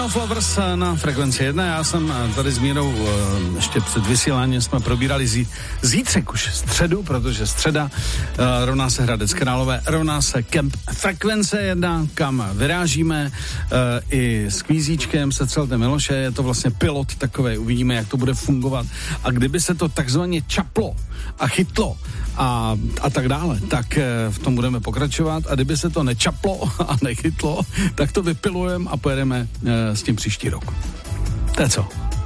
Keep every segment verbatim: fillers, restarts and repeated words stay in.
Season of Lovers na Frekvenci jedna. Já jsem tady s Mírou ještě před vysíláním jsme probírali zí, zítřek už středu, protože středa uh, rovná se Hradec Králové, rovná se Kemp Frekvence jedna, kam vyrážíme uh, i s kvízíčkem se celé Miloše. Je to vlastně pilot takovej, uvidíme, jak to bude fungovat. A kdyby se to takzvaně čaplo a chytlo a, a tak dále, tak v tom budeme pokračovat, a kdyby se to nečaplo a nechytlo, tak to vypilujeme a pojedeme e, s tím příští rok. To je co?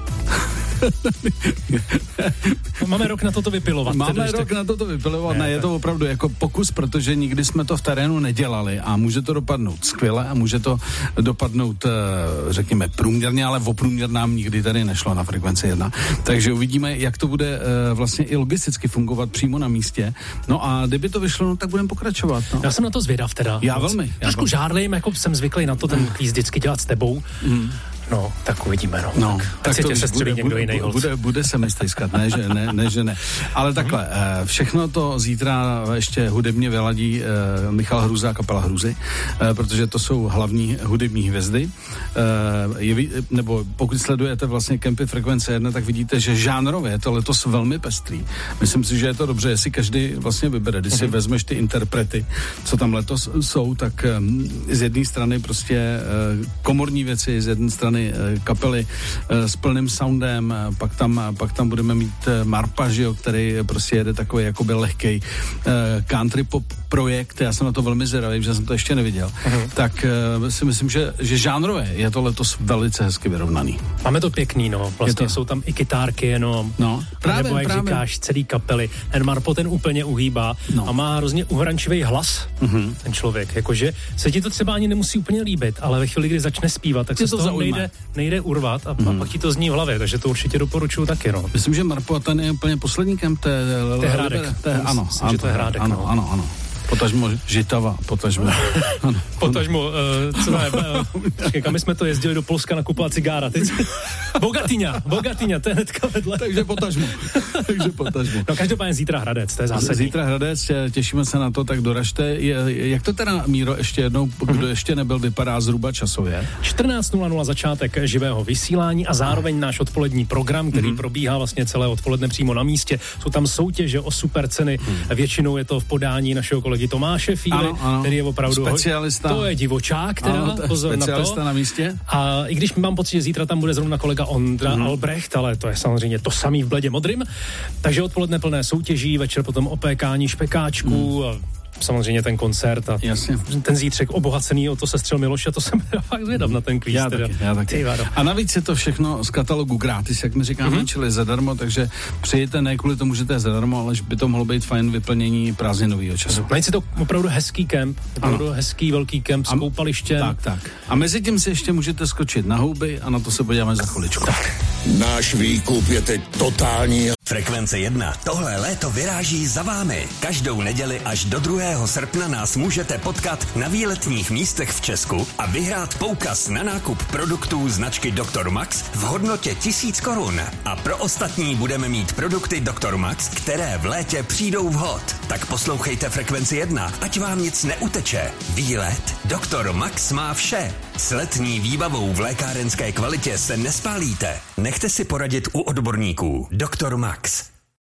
Máme rok na toto vypilovat. Máme rok tak... na toto vypilovat, ne, ne je to opravdu jako pokus, protože nikdy jsme to v terénu nedělali a může to dopadnout skvěle a může to dopadnout, řekněme, průměrně, ale o průměr nám nikdy tady nešlo na Frekvenci jedna. Takže uvidíme, jak to bude vlastně i logisticky fungovat přímo na místě. No a kdyby to vyšlo, no, tak budeme pokračovat. No. Já jsem na to zvědav teda. Já moc. velmi. Já Trošku žárlím, jako jsem zvyklý na to ten kvíz vždycky dělat s tebou. Mm. No, tak uvidíme, no. no tak tak si to tě sestřelí někdo jiný holc. Bude, bude se mi stejskat, ne, že ne, ne, že ne. Ale takhle, všechno to zítra ještě hudebně vyladí Michal Hruza a kapela Hruzy, protože to jsou hlavní hudební hvězdy. Je, nebo pokud sledujete vlastně Kempy Frekvence jedna, tak vidíte, že žánrově je to letos velmi pestrý. Myslím si, že je to dobře, jestli každý vlastně vybere. Když si vezmeš ty interprety, co tam letos jsou, tak z jedné strany prostě komorní věci, z jedné strany kapely s plným soundem, pak tam, pak tam budeme mít Marpa, že jo, který prostě jede takový jakoby lehkej country pop projekt, já jsem na to velmi zvědavý, že jsem to ještě neviděl, uh-huh. tak si myslím, že, že žánrové je to letos velice hezky vyrovnaný. Máme to pěkný, no, vlastně jsou tam i kytárky jenom, no, právě, nebo jak právě. říkáš, celý kapely, ten Marpo ten úplně uhýbá no. a má hrozně uhrančivý hlas, uh-huh. ten člověk, jakože se ti to třeba ani nemusí úplně líbit, ale ve chvíli, kdy začne zpívat, tak se to z toho nejde, nejde urvat a, mm. a pak ti to zní v hlavě, takže to určitě doporučuju taky, no. Myslím, že Marpo ten je úplně poslední kemp, to je Hrádek. Ano, myslím, že to je Hrádek, ano, no. ano, ano. Potažmo Žitava, potažmo. Potažmo, uh, co ne, uh, kam my jsme to jezdili do Polska nakupovat cigára, teď. Bogatyňa, Bogatyňa, to je hnedka vedle. Takže potažmo, takže potažmo. No každopádně zítra Hradec, to je zásadní. Zítra Hradec, těšíme se na to, tak doražte. Jak to teda, Míro, ještě jednou, kdo mm-hmm. ještě nebyl, vypadá zhruba časově? čtrnáct nula nula začátek živého vysílání a zároveň náš odpolední program, který mm-hmm. probíhá vlastně celé odpoledne přímo na místě. Jsou tam soutěže o super ceny, mm. většinou je to v podání našeho kolegy Tomáše Fíly, ano, ano. který je opravdu specialista. To je divočák, teda, ano, pozor specialista na to. na místě. A i když mám pocit, že zítra tam bude zrovna kolega Ondra mm. Albrecht, ale to je samozřejmě to samý v bledě modrým. Takže odpoledne plné soutěží, večer potom opékání špekáčků mm. a samozřejmě ten koncert a Jasně. ten zítřek obohacený o to sestřel Miloš a to jsem fakt zvědav na ten kvíz. Já taky, já taky. A navíc je to všechno z katalogu gratis, jak my říkáme, mm-hmm. čili zadarmo, takže přijďte ne kvůli tomu, že to je zadarmo, ale že by to mohlo být fajn vyplnění prázdninového času. Najít si to opravdu hezký kemp, opravdu ano. hezký velký kemp s a, koupalištěm. Tak, tak. A mezi tím si ještě můžete skočit na houby a na to se podíváme za chviličku. Tak. Náš výkup je teď totální. Frekvence jedna. Tohle léto vyráží za vámi. Každou neděli až do druhého srpna nás můžete potkat na výletních místech v Česku a vyhrát poukaz na nákup produktů značky doktor Max v hodnotě tisíc korun. A pro ostatní budeme mít produkty doktor Max, které v létě přijdou vhod. Tak poslouchejte Frekvenci jedna, ať vám nic neuteče. Výlet doktor Max má vše. S letní výbavou v lékárenské kvalitě se nespálíte. Nechte si poradit u odborníků. doktor Max.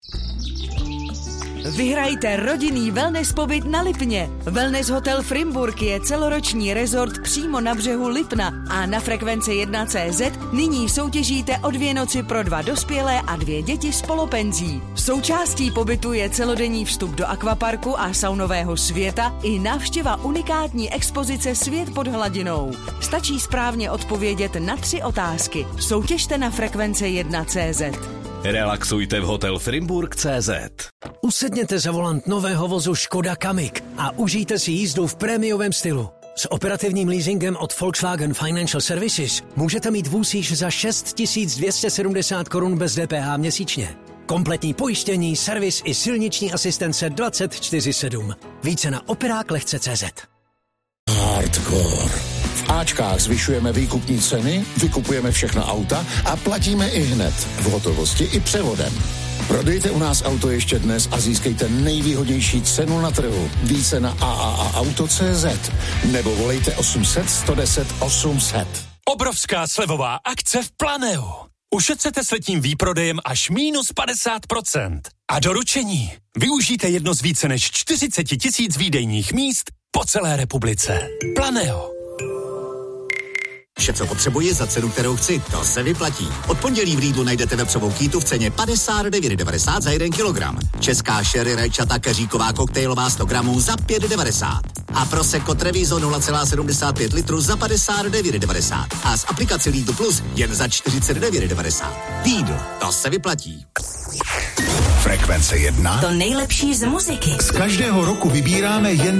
Vyhrajte rodinný wellness pobyt na Lipně. Wellness Hotel Frimburg je celoroční rezort přímo na břehu Lipna a na Frekvenci jedna tečka cé zet nyní soutěžíte o dvě noci pro dva dospělé a dvě děti s polopenzí. Součástí pobytu je celodenní vstup do akvaparku a saunového světa i návštěva unikátní expozice Svět pod hladinou. Stačí správně odpovědět na tři otázky. Soutěžte na Frekvence jedna tečka cé zet. Relaxujte v Hotel Frimburg tečka cé zet. Usedněte za volant nového vozu Škoda Kamiq a užijte si jízdu v prémiovém stylu. S operativním leasingem od Volkswagen Financial Services můžete mít vůz již za šest tisíc dvě stě sedmdesát korun bez D P H měsíčně. Kompletní pojištění, servis i silniční asistence dvacet čtyři sedm. Více na operák lehce tečka cé zet. Hardcore. V Ačkách zvyšujeme výkupní ceny, vykupujeme všechna auta a platíme i hned, v hotovosti i převodem. Prodejte u nás auto ještě dnes a získejte nejvýhodnější cenu na trhu. Více na a a a auto tečka cé zet nebo volejte osm set sto deset osm set. Obrovská slevová akce v Planeu. Ušetřete s letním výprodejem až mínus padesát procent. A doručení. Využijte jedno z více než čtyřicet tisíc výdejních míst po celé republice. Planeo. Vše, co potřebuji za cenu, kterou chci, to se vyplatí. Od pondělí v Lidlu najdete vepřovou kýtu v ceně padesát devět devadesát za jeden kilogram. Česká sherry rajčata keříková koktejlová sto gramů za pět devadesát. A Prosecco Treviso nula celá sedmdesát pět litru za padesát devět devadesát. A z aplikace Lidl Plus jen za čtyřicet devět devadesát. Lidl, to se vyplatí. Frekvence jedna. To nejlepší z muziky. Z každého roku vybíráme jen